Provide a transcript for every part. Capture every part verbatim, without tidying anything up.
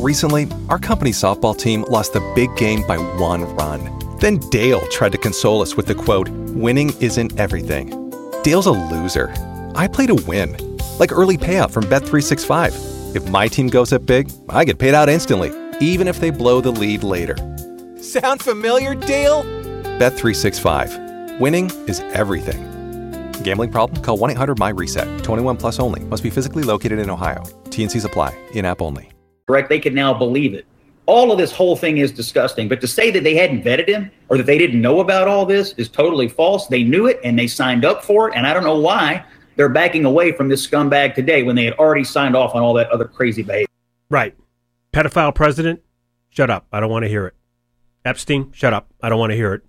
Recently, our company's softball team lost the big game by one run. Then Dale tried to console us with the quote, "Winning isn't everything." Dale's a loser. I play to win. Like early payout from Bet three sixty-five. If my team goes up big, I get paid out instantly, even if they blow the lead later. Sound familiar, Dale? Bet three sixty-five. Winning is everything. Gambling problem? Call one eight hundred M Y reset. twenty-one plus only. Must be physically located in Ohio. T N Cs apply. In-app only. Correct? They can now believe it. All of this whole thing is disgusting. But to say that they hadn't vetted him or that they didn't know about all this is totally false. They knew it and they signed up for it. And I don't know why they're backing away from this scumbag today when they had already signed off on all that other crazy behavior. Right. Pedophile president, shut up. I don't want to hear it. Epstein, shut up. I don't want to hear it.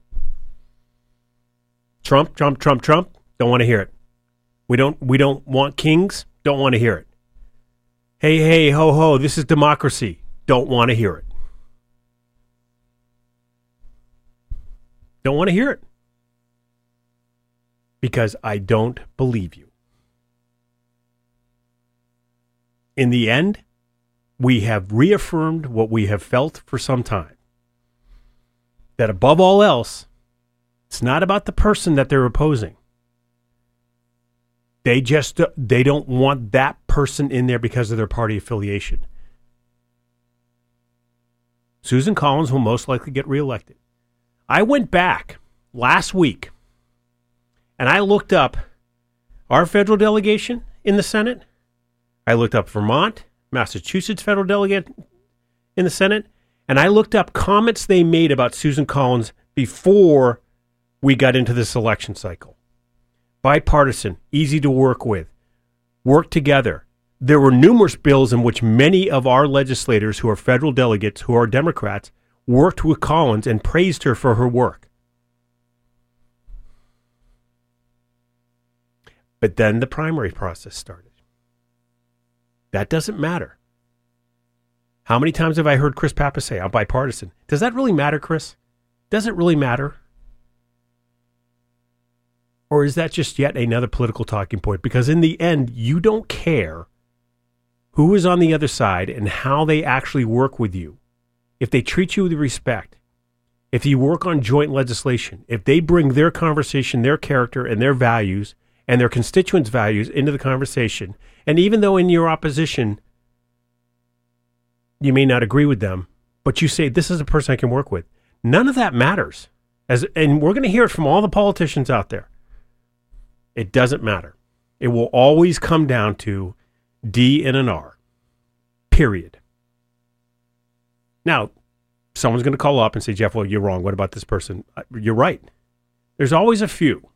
Trump, Trump, Trump, Trump, don't want to hear it. We don't we don't want kings, don't want to hear it. Hey, hey, ho, ho, this is democracy. Don't want to hear it. Don't want to hear it. Because I don't believe you. In the end, we have reaffirmed what we have felt for some time. That above all else, it's not about the person that they're opposing. They just, they don't want that person in there because of their party affiliation. Susan Collins will most likely get reelected. I went back last week and I looked up our federal delegation in the Senate. I looked up Vermont, Massachusetts federal delegate in the Senate, and I looked up comments they made about Susan Collins before we got into this election cycle. Bipartisan, easy to work with, work together. There were numerous bills in which many of our legislators who are federal delegates, who are Democrats, worked with Collins and praised her for her work. But then the primary process started. That doesn't matter. How many times have I heard Chris Pappas say, I'm bipartisan? Does that really matter, Chris? Does it really matter? Or is that just yet another political talking point? Because in the end, you don't care who is on the other side and how they actually work with you. If they treat you with respect, if you work on joint legislation, if they bring their conversation, their character, and their values, and their constituents' values into the conversation, and even though in your opposition, you may not agree with them, but you say, this is a person I can work with. None of that matters. As, and we're going to hear it from all the politicians out there. It doesn't matter. It will always come down to D and an R. Period. Now, someone's going to call up and say, Jeff, well, you're wrong. What about this person? You're right. There's always a few.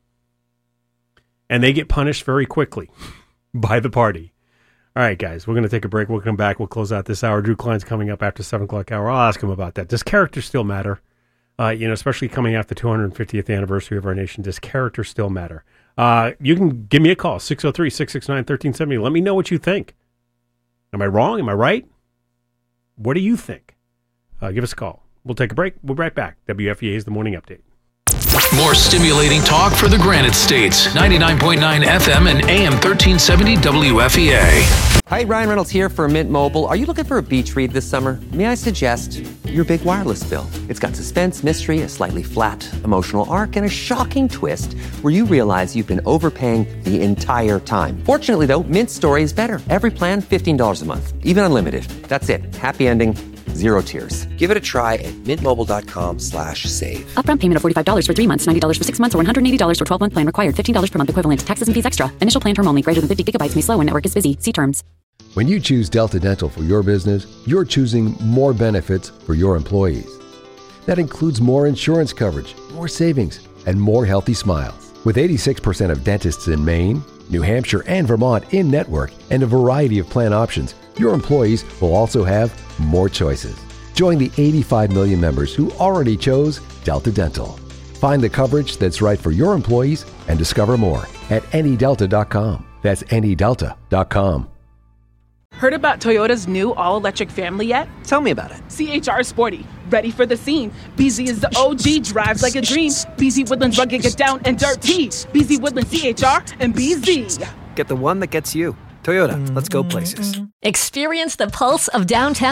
And they get punished very quickly by the party. All right, guys, we're going to take a break. We'll come back. We'll close out this hour. Drew Klein's coming up after seven o'clock hour. I'll ask him about that. Does character still matter? Uh, you know, especially coming after the two hundred fiftieth anniversary of our nation. Does character still matter? Uh, you can give me a call, six oh three, six six nine, one three seven oh. Let me know what you think. Am I wrong? Am I right? What do you think? Uh, give us a call. We'll take a break. We'll be right back. W F E A's The Morning Update. More stimulating talk for the Granite States. ninety-nine point nine F M and A M thirteen seventy W F E A. Hi, Ryan Reynolds here for Mint Mobile. Are you looking for a beach read this summer? May I suggest your big wireless bill? It's got suspense, mystery, a slightly flat emotional arc, and a shocking twist where you realize you've been overpaying the entire time. Fortunately, though, Mint's story is better. Every plan, fifteen dollars a month. Even unlimited. That's it. Happy ending. Zero tears. Give it a try at mintmobile.com slash save. Upfront payment of forty-five dollars for three months, ninety dollars for six months, or one hundred eighty dollars for twelve-month plan required. fifteen dollars per month equivalent. Taxes and fees extra. Initial plan term only. Greater than fifty gigabytes may slow when network is busy. See terms. When you choose Delta Dental for your business, you're choosing more benefits for your employees. That includes more insurance coverage, more savings, and more healthy smiles. With eighty-six percent of dentists in Maine, New Hampshire, and Vermont in-network, and a variety of plan options, your employees will also have more choices. Join the eighty-five million members who already chose Delta Dental. Find the coverage that's right for your employees and discover more at any delta dot com. That's any delta dot com. Heard about Toyota's new all-electric family yet? Tell me about it. C H R Sporty, ready for the scene. B Z is the O G, drives like a dream. B Z Woodlands rugged, get down and dirty. B Z Woodlands C H R and B Z. Get the one that gets you. Toyota, let's go places. Experience the pulse of downtown